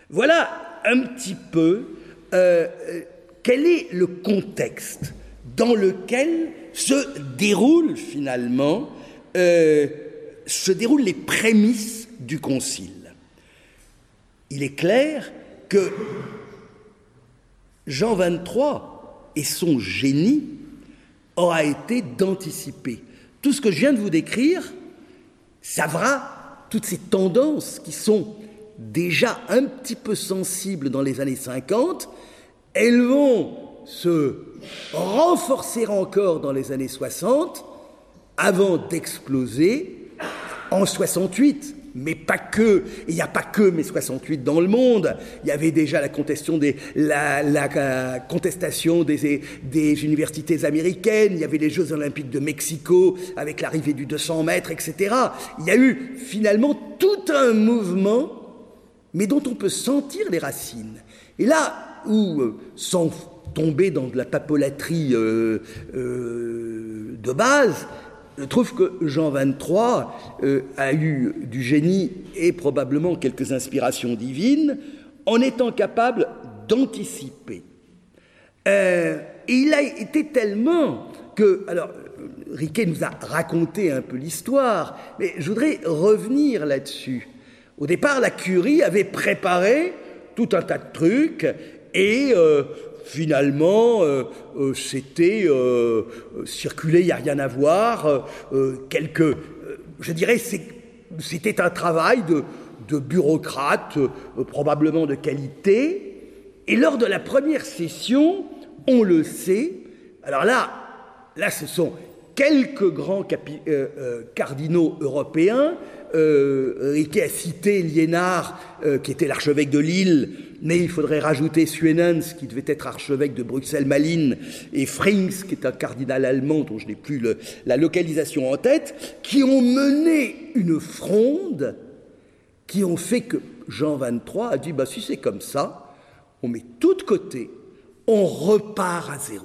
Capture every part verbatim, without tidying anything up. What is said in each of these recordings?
Voilà un petit peu euh, quel est le contexte dans lequel se déroulent finalement euh, se déroulent les prémices du concile. Il est clair que Jean vingt-trois et son génie aura été d'anticiper. Tout ce que je viens de vous décrire, ça va, toutes ces tendances qui sont déjà un petit peu sensibles dans les années cinquante, elles vont se renforcer encore dans les années soixante, avant d'exploser en soixante-huit. Mais pas que, il n'y a pas que mai soixante-huit dans le monde. Il y avait déjà la contestation des, la, la, la contestation des, des universités américaines, il y avait les Jeux Olympiques de Mexico avec l'arrivée du deux cents mètres, et cetera. Il y a eu finalement tout un mouvement, mais dont on peut sentir les racines. Et là où, euh, sans tomber dans de la papolaterie euh, euh, de base, je trouve que Jean vingt-trois euh, a eu du génie et probablement quelques inspirations divines en étant capable d'anticiper. Euh, et il a été tellement que... Alors, Riquet nous a raconté un peu l'histoire, mais je voudrais revenir là-dessus. Au départ, la Curie avait préparé tout un tas de trucs et... Euh, Finalement, euh, euh, c'était euh, circuler, il n'y a rien à voir, euh, quelques, euh, je dirais, c'est, c'était un travail de, de bureaucrate, euh, probablement de qualité. Et lors de la première session, on le sait, alors là, là ce sont quelques grands capi- euh, euh, cardinaux européens. Euh, Riquet a cité Liénard, euh, qui était l'archevêque de Lille, mais il faudrait rajouter Suenens, qui devait être archevêque de Bruxelles-Malines, et Frings, qui est un cardinal allemand, dont je n'ai plus le, la localisation en tête, qui ont mené une fronde, qui ont fait que Jean vingt-trois a dit bah, « si c'est comme ça, on met tout de côté, on repart à zéro ».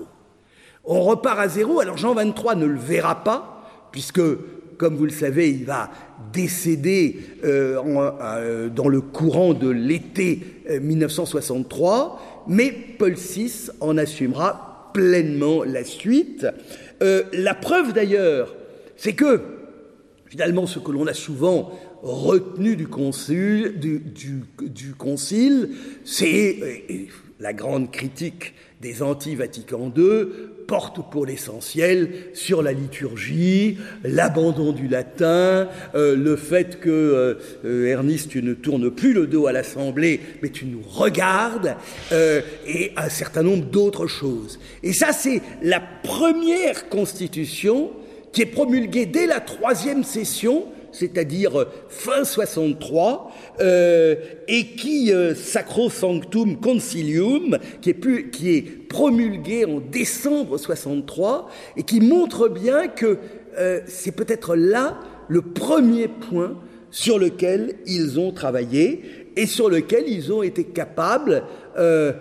On repart à zéro, alors Jean vingt-trois ne le verra pas, puisque, comme vous le savez, il va décéder euh, en, euh, dans le courant de l'été euh, dix-neuf cent soixante-trois, mais Paul six en assumera pleinement la suite. Euh, la preuve d'ailleurs, c'est que, finalement, ce que l'on a souvent retenu du concile, du, du, du concile c'est euh, la grande critique des anti-Vatican deux, porte pour l'essentiel sur la liturgie, l'abandon du latin, euh, le fait que, euh, euh, Ernest, tu ne tournes plus le dos à l'Assemblée, mais tu nous regardes, euh, et un certain nombre d'autres choses. Et ça, c'est la première constitution qui est promulguée dès la troisième session, c'est-à-dire fin soixante-trois, euh, et qui, euh, Sacrosanctum Concilium, qui est, plus, qui est promulgué en décembre soixante-trois, et qui montre bien que euh, c'est peut-être là le premier point sur lequel ils ont travaillé, et sur lequel ils ont été capables euh,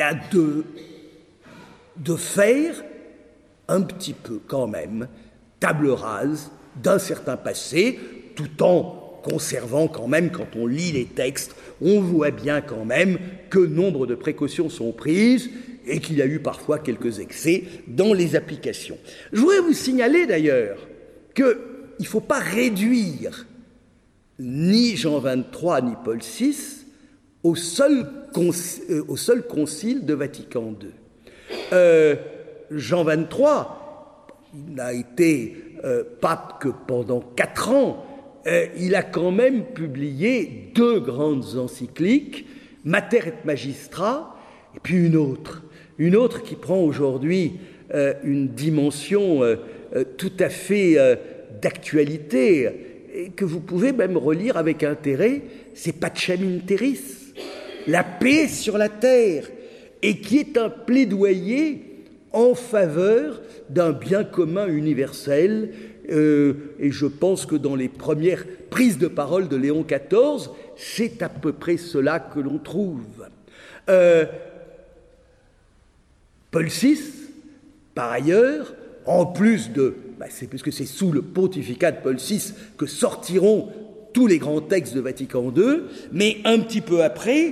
de, de faire un petit peu quand même table rase d'un certain passé, tout en conservant quand même, quand on lit les textes, on voit bien quand même que nombre de précautions sont prises et qu'il y a eu parfois quelques excès dans les applications. Je voudrais vous signaler d'ailleurs qu'il ne faut pas réduire ni Jean vingt-trois ni Paul six au seul, conci- euh, au seul concile de Vatican deux. Euh, Jean vingt-trois, il n'a été euh, pape que pendant quatre ans. Euh, il a quand même publié deux grandes encycliques, Mater et Magistra, et puis une autre, une autre qui prend aujourd'hui euh, une dimension euh, euh, tout à fait euh, d'actualité, et que vous pouvez même relire avec intérêt, c'est Pacem in Terris, la paix sur la terre, et qui est un plaidoyer en faveur d'un bien commun universel. Euh, et je pense que dans les premières prises de parole de Léon quatorze, c'est à peu près cela que l'on trouve. Euh, Paul six, par ailleurs, en plus de... Bah c'est puisque c'est sous le pontificat de Paul six que sortiront tous les grands textes de Vatican deux, mais un petit peu après,